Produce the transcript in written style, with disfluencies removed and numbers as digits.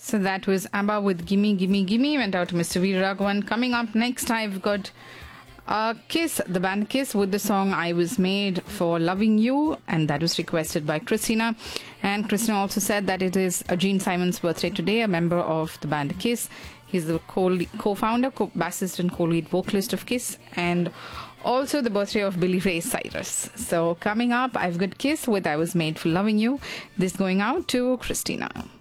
So that was ABBA with Gimme, Gimme, Gimme. Went out to Mr. V. Raghavan. Coming up next, I've got Kiss, the band Kiss, with the song I Was Made for Loving You, and that was requested by Christina. And Christina also said that it is Gene Simon's birthday today, a member of the band Kiss. He's the co-founder, bassist and co-lead vocalist of Kiss, and also the birthday of Billy Ray Cyrus. So coming up, I've got Kiss with I Was Made for Loving You. This going out to Christina.